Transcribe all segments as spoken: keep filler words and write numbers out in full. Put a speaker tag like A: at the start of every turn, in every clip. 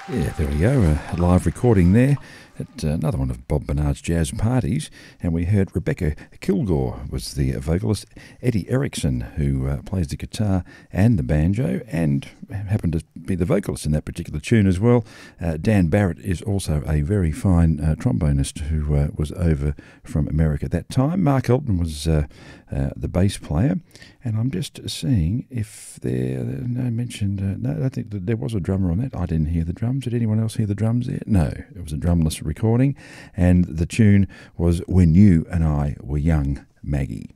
A: Yeah, there we go, a live recording there at uh, another one of Bob Bernard's jazz parties, and we heard Rebecca Kilgore was the vocalist, Eddie Erickson, who uh, plays the guitar and the banjo, and happened to be the vocalist in that particular tune as well. Uh, Dan Barrett is also a very fine uh, trombonist who uh, was over from America at that time. Mark Elton was uh, uh, the bass player, and I'm just seeing if there, no mentioned, uh, no, I think that there was a drummer on that. I didn't hear the drums. Did anyone else hear the drums there? No, it was a drumless recording, and the tune was When You and I Were Young, Maggie.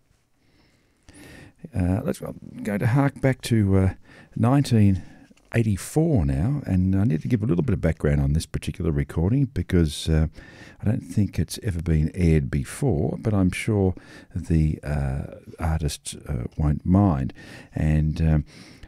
A: Uh, let's go to hark back to uh, nineteen eighty-four now, and I need to give a little bit of background on this particular recording because uh, I don't think it's ever been aired before, but I'm sure the uh, artists uh, won't mind. And um,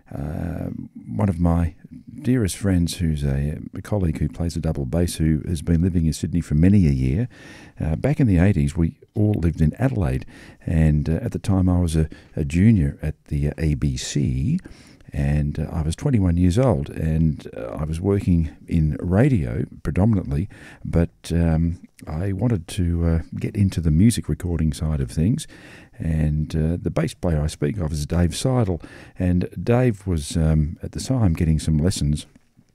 A: uh, one of my dearest friends, who's a, a colleague who plays a double bass, who has been living in Sydney for many a year, uh, back in the eighties we all lived in Adelaide, and uh, at the time I was a, a junior at the uh, A B C, and uh, I was twenty-one years old, and uh, I was working in radio predominantly, but um, I wanted to uh, get into the music recording side of things, and uh, the bass player I speak of is Dave Seidel, and Dave was um, at the time getting some lessons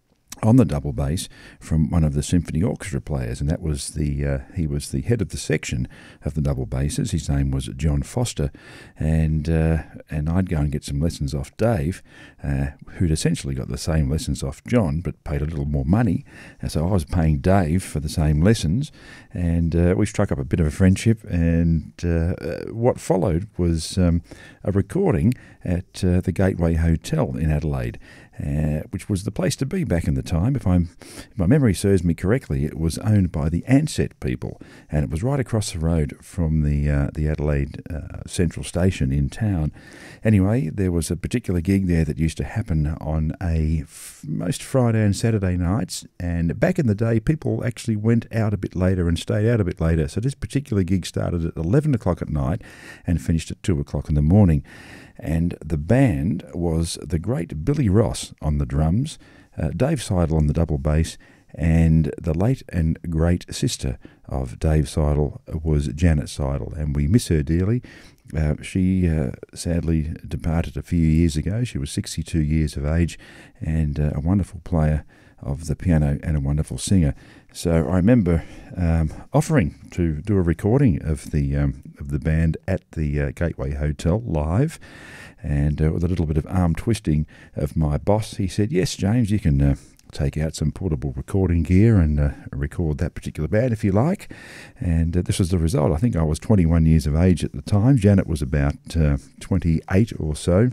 A: on the double bass from one of the symphony orchestra players, and that was the uh, he was the head of the section of the double basses. His name was John Foster, and uh, and I'd go and get some lessons off Dave, uh, who'd essentially got the same lessons off John but paid a little more money, and so I was paying Dave for the same lessons, and uh, we struck up a bit of a friendship, and uh, what followed was um, a recording at uh, the Gateway Hotel in Adelaide, Uh, which was the place to be back in the time. If, I'm, if my memory serves me correctly, it was owned by the Ansett people, and it was right across the road from the uh, the Adelaide uh, Central Station in town. Anyway, there was a particular gig there that used to happen on a f- most Friday and Saturday nights, and back in the day, people actually went out a bit later and stayed out a bit later. So this particular gig started at eleven o'clock at night and finished at two o'clock in the morning. And the band was the great Billy Ross on the drums, uh, Dave Seidel on the double bass, and the late and great sister of Dave Seidel was Janet Seidel, and we miss her dearly. Uh, she uh, sadly departed a few years ago. She was sixty-two years of age, and uh, a wonderful player of the piano and a wonderful singer. So I remember um, offering to do a recording of the um, of the band at the uh, Gateway Hotel live, and uh, with a little bit of arm twisting of my boss, he said, "Yes, James, you can uh, take out some portable recording gear and uh, record that particular band if you like." And uh, this was the result. I think I was twenty-one years of age at the time. Janet was about uh, twenty-eight or so,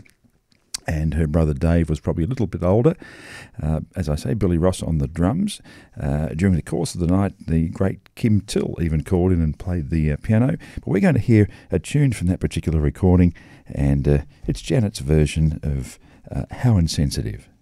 A: and her brother Dave was probably a little bit older. Uh, as I say, Billy Ross on the drums. Uh, during the course of the night, the great Kim Till even called in and played the uh, piano. But we're going to hear a tune from that particular recording, and uh, it's Janet's version of uh, How Insensitive.